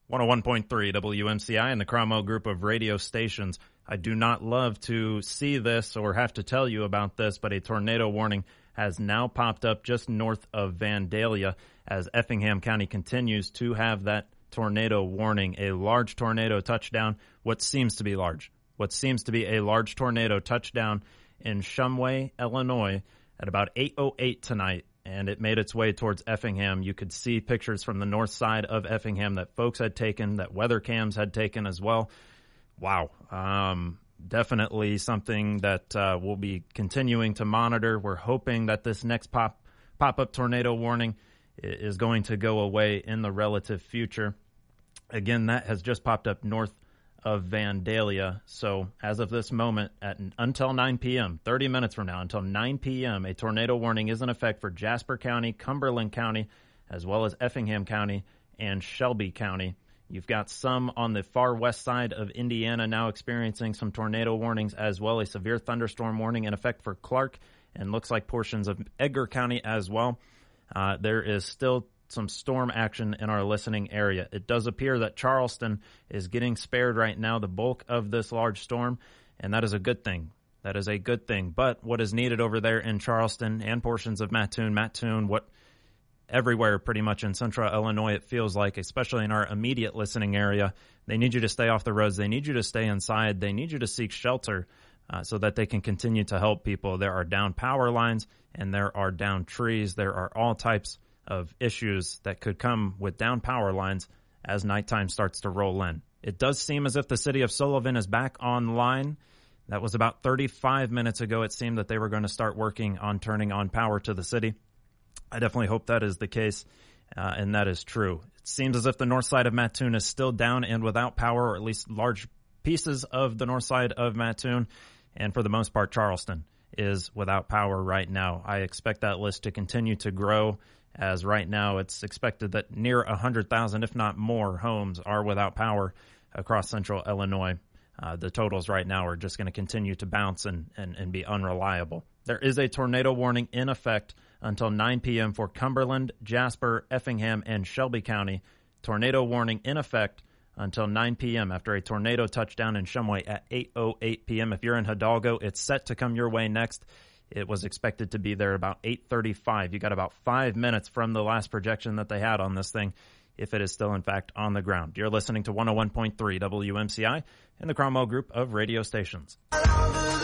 101.3 WMCI and the Cromwell Group of radio stations. I do not love to see this or have to tell you about this, but a tornado warning has now popped up just north of Vandalia as Effingham County continues to have that tornado warning. A large tornado touchdown, what seems to be a large tornado touchdown in Shumway, Illinois at about 8:08 tonight. And it made its way towards Effingham. You could see pictures from the north side of Effingham that folks had taken, that weather cams had taken as well. Wow. Definitely something that we'll be continuing to monitor. We're hoping that this next pop-up tornado warning is going to go away in the relative future. Again, that has just popped up north of Vandalia. So as of this moment, until 9 p.m., 30 minutes from now, until 9 p.m., a tornado warning is in effect for Jasper County, Cumberland County, as well as Effingham County and Shelby County. You've got some on the far west side of Indiana now experiencing some tornado warnings, as well as a severe thunderstorm warning in effect for Clark, and looks like portions of Edgar County as well. There is still some storm action in our listening area. It does appear that Charleston is getting spared right now, the bulk of this large storm, and that is a good thing. That is a good thing. But what is needed over there in Charleston and portions of Mattoon, everywhere pretty much in central Illinois, it feels like, especially in our immediate listening area, they need you to stay off the roads. They need you to stay inside. They need you to seek shelter so that they can continue to help people. There are down power lines and there are down trees. There are all types of issues that could come with down power lines as nighttime starts to roll in. It does seem as if the city of Sullivan is back online. That was about 35 minutes ago. It seemed that they were going to start working on turning on power to the city. I definitely hope that is the case, and that is true. It seems as if the north side of Mattoon is still down and without power, or at least large pieces of the north side of Mattoon, and for the most part, Charleston is without power right now. I expect that list to continue to grow, as right now it's expected that near 100,000, if not more, homes are without power across central Illinois. The totals right now are just going to continue to bounce and be unreliable. There is a tornado warning in effect until 9 p.m. for Cumberland, Jasper, Effingham, and Shelby County. Tornado warning in effect until 9 p.m. after a tornado touchdown in Shumway at 8:08 p.m. If you're in Hidalgo, it's set to come your way next. It was expected to be there about 8:35. You got about 5 minutes from the last projection that they had on this thing, if it is still, in fact, on the ground. You're listening to 101.3 WMCI and the Cromwell Group of radio stations.